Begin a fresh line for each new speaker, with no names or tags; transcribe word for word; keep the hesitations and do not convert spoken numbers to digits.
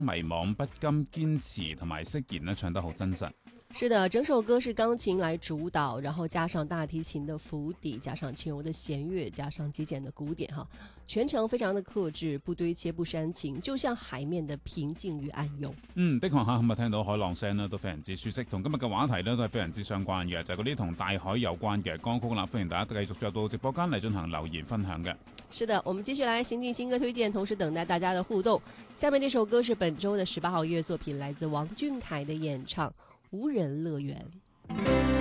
迷惘不甘堅持同埋釋然呢，唱得好真實。
是的，整首歌是鋼琴來主導，然後加上大提琴的府底，加上輕柔的弦樂，加上極簡的鼓點哈，全程非常的克制，不堆切不煽情，就像海面的平靜與暗湧。
嗯，的確嚇，咁啊聽到海浪聲呢都非常之舒適，同今日嘅話題呢都係非常之相關嘅，就係嗰啲同大海有關嘅歌曲啦。歡迎大家繼續入到直播間嚟進行留言分享嘅。
是的，我們繼續來行進新歌推薦，同時等待大家的互動。下面這首歌是本周的十八號音樂作品，來自王俊凱的演唱《無人樂園》。